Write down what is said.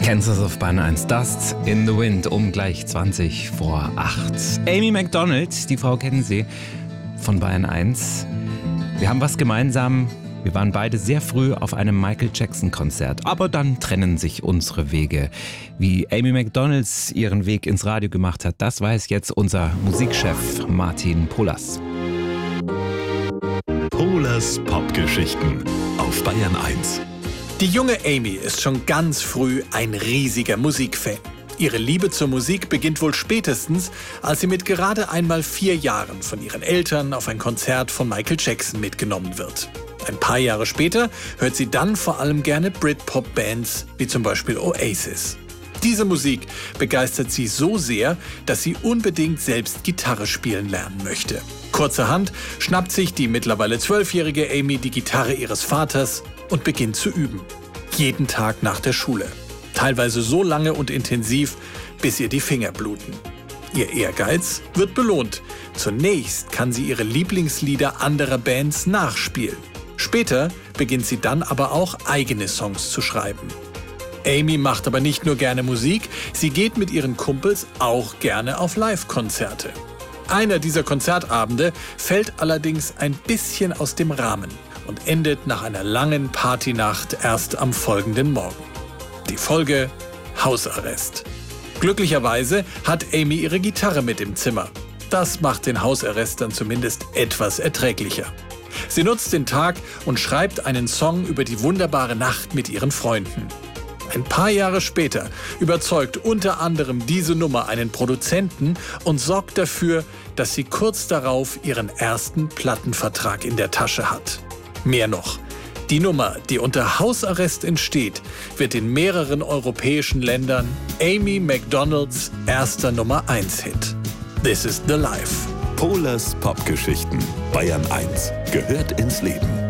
Kansas auf Bahn 1, Dust in the Wind, um gleich 20 vor 8. Amy Macdonald, die Frau kennen Sie von Bayern 1. Wir haben was gemeinsam. Wir waren beide sehr früh auf einem Michael Jackson-Konzert. Aber dann trennen sich unsere Wege. Wie Amy Macdonald ihren Weg ins Radio gemacht hat, das weiß jetzt unser Musikchef Martin Polas. Polas Popgeschichten auf Bayern 1. Die junge Amy ist schon ganz früh ein riesiger Musikfan. Ihre Liebe zur Musik beginnt wohl spätestens, als sie mit gerade einmal 4 Jahren von ihren Eltern auf ein Konzert von Michael Jackson mitgenommen wird. Ein paar Jahre später hört sie dann vor allem gerne Britpop-Bands, wie zum Beispiel Oasis. Diese Musik begeistert sie so sehr, dass sie unbedingt selbst Gitarre spielen lernen möchte. Kurzerhand schnappt sich die mittlerweile 12-jährige Amy die Gitarre ihres Vaters und beginnt zu üben. Jeden Tag nach der Schule. Teilweise so lange und intensiv, bis ihr die Finger bluten. Ihr Ehrgeiz wird belohnt. Zunächst kann sie ihre Lieblingslieder anderer Bands nachspielen. Später beginnt sie dann aber auch eigene Songs zu schreiben. Amy macht aber nicht nur gerne Musik, sie geht mit ihren Kumpels auch gerne auf Live-Konzerte. Einer dieser Konzertabende fällt allerdings ein bisschen aus dem Rahmen und endet nach einer langen Partynacht erst am folgenden Morgen. Die Folge: Hausarrest. Glücklicherweise hat Amy ihre Gitarre mit im Zimmer. Das macht den Hausarrest dann zumindest etwas erträglicher. Sie nutzt den Tag und schreibt einen Song über die wunderbare Nacht mit ihren Freunden. Ein paar Jahre später überzeugt unter anderem diese Nummer einen Produzenten und sorgt dafür, dass sie kurz darauf ihren ersten Plattenvertrag in der Tasche hat. Mehr noch, die Nummer, die unter Hausarrest entsteht, wird in mehreren europäischen Ländern Amy Macdonalds erster Nummer-1-Hit. This is the Life. Polas Popgeschichten. Bayern 1 gehört ins Leben.